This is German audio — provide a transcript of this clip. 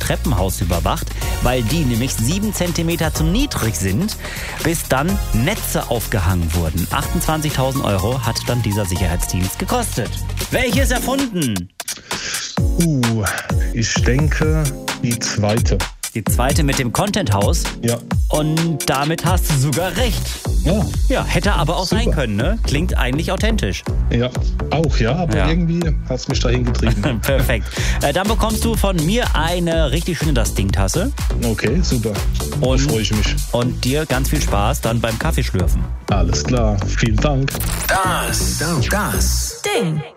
Treppenhaus überwacht, weil die nämlich 7 Zentimeter zu niedrig sind, bis dann Netze aufgehangen wurden. 28.000 € hat dann dieser Sicherheitsdienst gekostet. Welches erfunden? Ich denke, die zweite. Die zweite mit dem Content-Haus. Ja. Und damit hast du sogar recht. Ja. Ja, hätte aber auch Super. sein können, ne? Klingt eigentlich authentisch. Ja, auch, ja, aber Ja. irgendwie hat es mich dahin getrieben. Perfekt. Dann bekommst du von mir eine richtig schöne Das-Ding-Tasse. Okay, super. Da Und- freue ich mich. Und dir ganz viel Spaß dann beim Kaffeeschlürfen. Alles klar, vielen Dank. Das Ding.